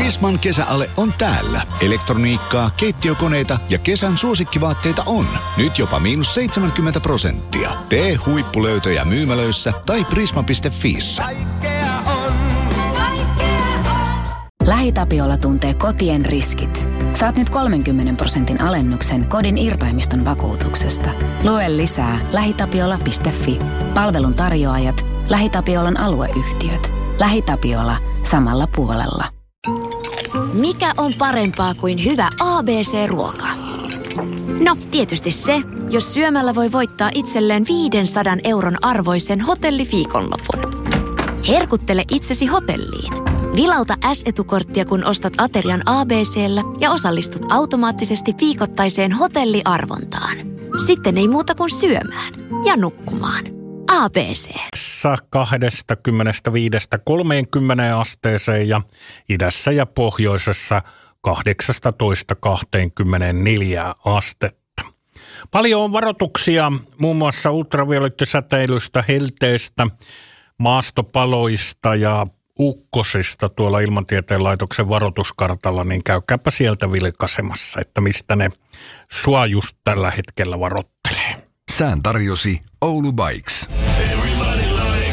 Prisman kesäale on täällä. Elektroniikkaa, keittiökoneita ja kesän suosikkivaatteita on. Nyt jopa -70%. Tee huippulöytöjä myymälöissä tai prisma.fiissä. LähiTapiola tuntee kotien riskit. Saat nyt 30% alennuksen kodin irtaimiston vakuutuksesta. Lue lisää lähitapiola.fi. Palvelun tarjoajat, LähiTapiolan alueyhtiöt. LähiTapiola samalla puolella. Mikä on parempaa kuin hyvä ABC-ruoka? No, tietysti se, jos syömällä voi voittaa itselleen 500 € arvoisen hotelliviikonlopun. Herkuttele itsesi hotelliin. Vilauta S-etukorttia, kun ostat aterian ABC:llä ja osallistut automaattisesti viikoittaiseen hotelliarvontaan. Sitten ei muuta kuin syömään ja nukkumaan. ABC. 25-30 asteeseen ja idässä ja pohjoisessa 18-24 astetta. Paljon on varoituksia muun muassa ultraviolettisäteilystä, helteestä, maastopaloista ja ukkosista tuolla Ilmatieteen laitoksen varoituskartalla, niin käykääpä sieltä vilkaisemassa, että mistä ne sua just tällä hetkellä varoittelee. Sään tarjosi Oulu Bikes.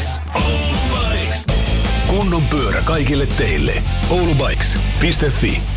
Kunnon pyörä kaikille teille. oulubikes.fi